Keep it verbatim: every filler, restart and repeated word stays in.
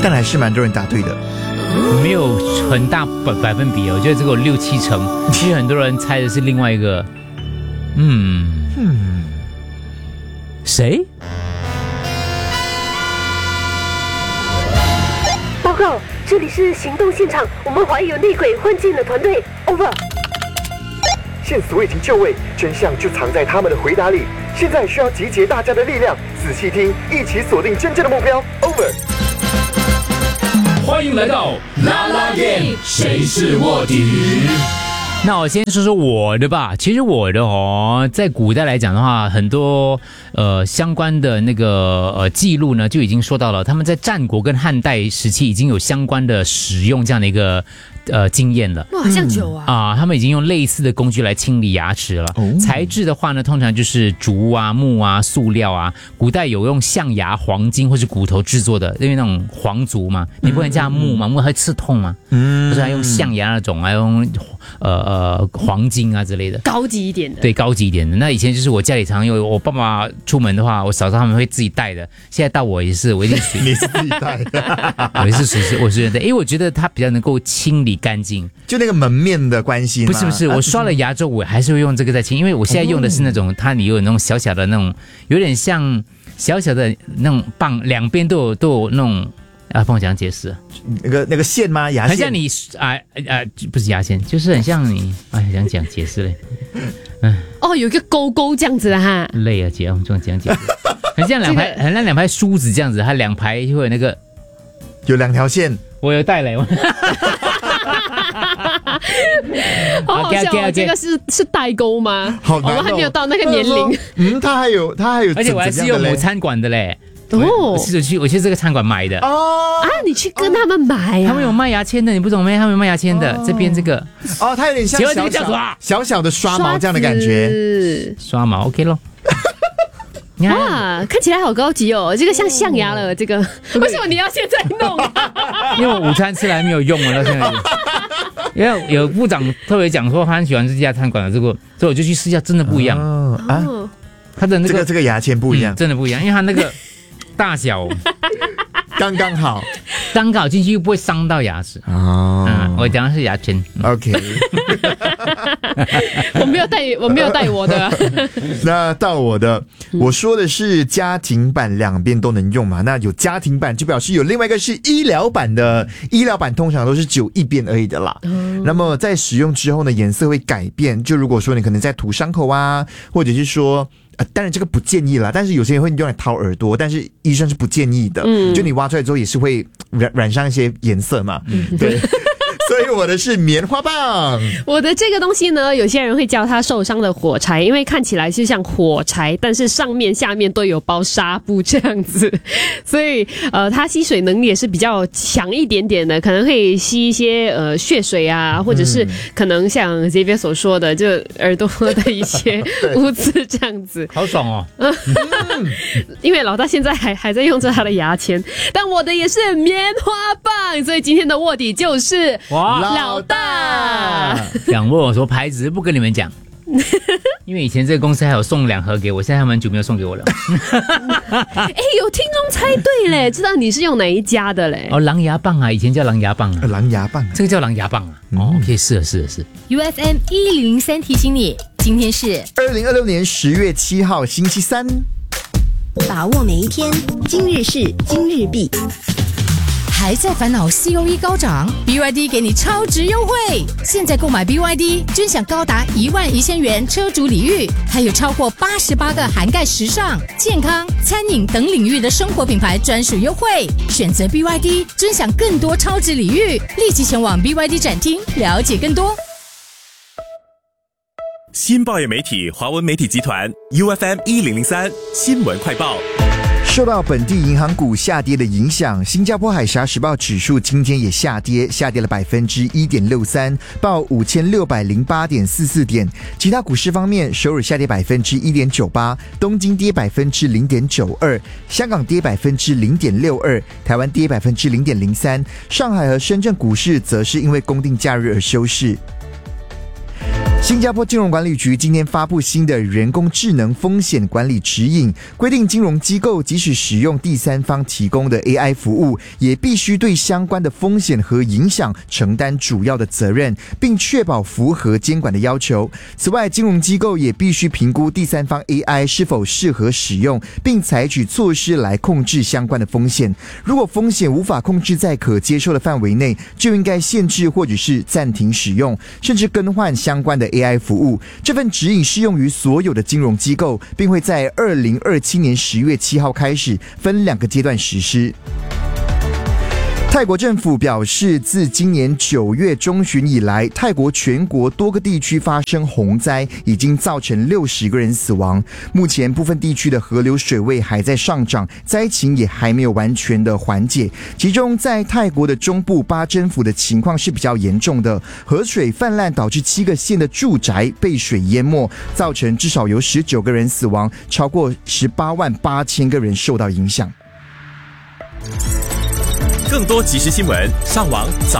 但还是蛮多人答对的。 没有很大百百分比，我觉得这个有六七成，因为很多人猜的是另外一个，嗯嗯，谁？ 报告，这里是行动现场，我们怀疑有内鬼混进了团队。Over。 线索已经就位，真相就藏在他们的回答里。现在需要集结大家的力量，仔细听，一起锁定真正的目标。Over。 欢迎来到啦啦game，谁是卧底？ 那我先说说我的吧。其实我的哦，在古代来讲的话，很多呃相关的那个呃记录呢，就已经说到了，他们在战国跟汉代时期已经有相关的使用这样的一个呃经验了。 哇，好像久啊！ 啊、嗯，他们已经用类似的工具来清理牙齿了。哦、材质的话呢，通常就是竹啊、木啊、塑料啊。古代有用象牙、黄金或是骨头制作的，因为那种黄竹嘛，你不能加木嘛，木会刺痛嘛。嗯，就是还用象牙那种，还用呃。呃，黄金啊之类的， 高级一点的， 对，高级一点的。那以前就是我家里常有，我爸爸出门的话，我嫂嫂他们会自己带的。现在到我也是，我一定属于你是自己带的， 我也是属于我是的，因为我觉得它比较能够清理干净， 就那个门面的关系。 不是不是，我刷了牙之后，我还是会用这个在清，因为我现在用的是那种，它里有那种小小的那种，有点像小小的那种棒，两边都有都有那种。啊，帮我讲解释， 那个那个线吗？牙线？ 很像你啊啊，不是牙线，就是很像你。哎，想讲解释嘞。 嗯，哦，有一个勾勾这样子的哈。 累啊，姐，我们这样讲解释，很像两排，这个、很像两排梳子这样子，它两排会有那个， 有两条线。 我有带嘞。 好好笑、哦 okay, okay, okay. 这个是是代沟吗？ 好难、哦， 我们还没有到那个年龄。 嗯，他还有他还有， 而且我还是用某餐馆的嘞。 哦， 我是去我去这个餐馆买的哦啊！你去跟他们买啊？ 他们有卖牙签的，你不懂没？他们有卖牙签的，哦、这边这个哦，它有点像小小小小的刷毛这样的感觉， 刷毛 OK 咯。 哇，看起来好高级哦！这个像象牙了，这个为什么你要现在弄、啊？ 因为我午餐吃了还没有用啊，到现在。因为有部长特别讲说他很喜欢这家餐馆的这个，所以我就去试一下，真的不一样哦啊！ 他的那个这个这个牙签不一样、 嗯，真的不一样，因为他那个。大小刚刚好， 刚好进去又不会伤到牙齿哦。 嗯，我讲的是牙签。 OK， 我没有带，我没有带我的、啊。 那到我的，我说的是家庭版，两边都能用嘛。那有家庭版就表示有另外一个是医疗版的，医疗版通常都是只有一边而已的啦。嗯、那么在使用之后呢，颜色会改变。就如果说你可能在涂伤口啊，或者是说。呃，当然这个不建议啦，但是有些人会用来掏耳朵，但是医生是不建议的。嗯，就你挖出来之后也是会染染上一些颜色嘛。嗯，对。所以我的是棉花棒。 我的这个东西呢，有些人会叫它受伤的火柴，因为看起来就像火柴，但是上面下面都有包纱布这样子，所以呃，它吸水能力也是比较强一点点的，可能会吸一些呃血水啊，或者是可能像 Xavier 所说的，就耳朵的一些污渍这样子。 好爽哦！ 因为老大现在还还在用着他的牙签，但我的也是棉花棒，所以今天的卧底就是。 哇， 老大想问我说牌子不跟你们讲，因为以前这个公司还有送两盒给我，现在他们很久没有送给我了。 哎，有听众猜对嘞，知道你是用哪一家的嘞？ 哦，狼牙棒啊，以前叫狼牙棒啊， 狼牙棒， 这个叫狼牙棒啊。嗯、哦，可以试了试了试。 U F M 一零零三提醒你，今天是二零二六年十月七号星期三， 把握每一天，今日事今日毕。 还在烦恼 C O E 高涨 ，B Y D 给你超值优惠！现在购买 B Y D， 均享高达一万一千元车主礼遇，还有超过八十八个涵盖时尚、健康、餐饮等领域的生活品牌专属优惠。选择 B Y D， 均享更多超值礼遇，立即前往 B Y D 展厅了解更多。 新报业媒体华文媒体集团 U F M 一零零三新闻快报。 受到本地银行股下跌的影响，新加坡海峡时报指数今天也下跌，下跌了百分之一点六三，报五千六百零八点四四点。其他股市方面，首尔下跌百分之一点九八，东京跌百分之零点九二，香港跌百分之零点六二，台湾跌百分之零点零三。上海和深圳股市则是因为公定假日而休市。 新加坡金融管理局今天发布新的人工智能风险管理指引，规定金融机构即使使用第三方提供的 A I 服务，也必须对相关的风险和影响承担主要的责任，并确保符合监管的要求。此外，金融机构也必须评估第三方 A I 是否适合使用，并采取措施来控制相关的风险。如果风险无法控制在可接受的范围内，就应该限制或者是暂停使用，甚至更换相关的A I 服务。这份指引适用于所有的金融机构，并会在二零二七年十月七号开始，分两个阶段实施。泰国政府表示，自今年九月中旬以来，泰国全国多个地区发生洪灾，已经造成六十个人死亡。目前部分地区的河流水位还在上涨，灾情也还没有完全的缓解。其中，在泰国的中部巴珍府的情况是比较严重的，河水泛滥导致七个县的住宅被水淹没，造成至少有十九个人死亡，超过十八万八千个人受到影响。 更多即时新闻，上网早